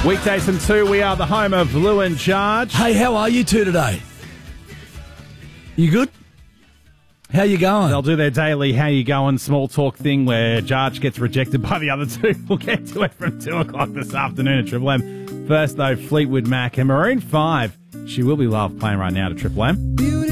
Weekdays from 2, we are the home of Lou and Charge. Hey, how are you two today? You good? How you going? They'll do their daily how you going small talk thing where Jarge gets rejected by the other two. We'll get to it from 2 o'clock this afternoon at Triple M. First, though, Fleetwood Mac and Maroon 5. She Will Be Loved playing right now to Triple M.